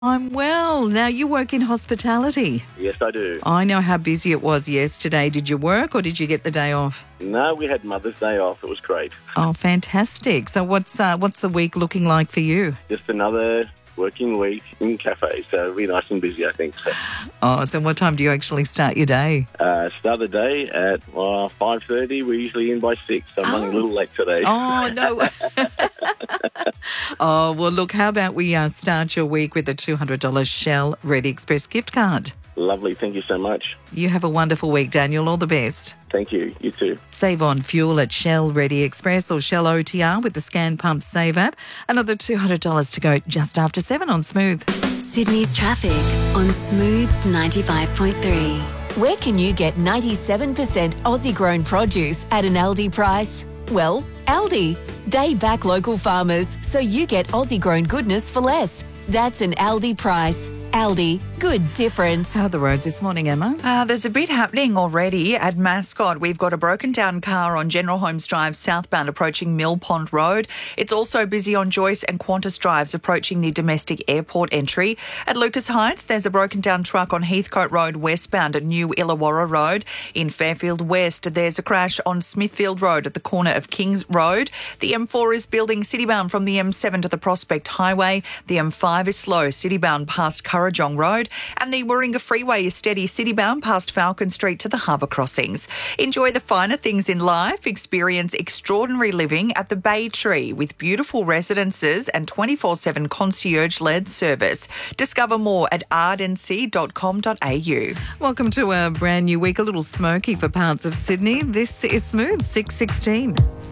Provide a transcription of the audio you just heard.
I'm well. Now, you work in hospitality. Yes, I do. I know how busy it was yesterday. Did you work or did you get the day off? No, we had Mother's Day off. It was great. Oh, fantastic. So what's the week looking like for you? Just another working week in cafes, so it'll be nice and busy, I think. Oh, so what time do you actually start your day? Start the day at 5:30. We're usually in by 6, so I'm running a little late today. Oh, no. Oh, well, look, how about we start your week with a $200 Shell Ready Express gift card? Lovely. Thank you so much. You have a wonderful week, Daniel. All the best. Thank you. You too. Save on fuel at Shell Ready Express or Shell OTR with the Scan Pump Save app. Another $200 to go just after 7 on Smooth. Sydney's traffic on Smooth 95.3. Where can you get 97% Aussie-grown produce at an Aldi price? Well, Aldi. They back local farmers, so you get Aussie-grown goodness for less. That's an Aldi price. Aldi, good difference. How are the roads this morning, Emma? There's a bit happening already at Mascot. We've got a broken down car on General Holmes Drive southbound approaching Mill Pond Road. It's also busy on Joyce and Qantas Drives approaching the domestic airport entry. At Lucas Heights, there's a broken down truck on Heathcote Road westbound at New Illawarra Road. In Fairfield West, there's a crash on Smithfield Road at the corner of Kings Road. The M4 is building citybound from the M7 to the Prospect Highway. The M5 is slow citybound past Currajong Road, and the Warringah Freeway is steady citybound past Falcon Street to the harbour crossings. Enjoy the finer things in life. Experience extraordinary living at the Bay Tree with beautiful residences and 24/7 concierge-led service. Discover more at ardency.com.au. Welcome to a brand new week. A little smoky for parts of Sydney. This is Smooth 6:16.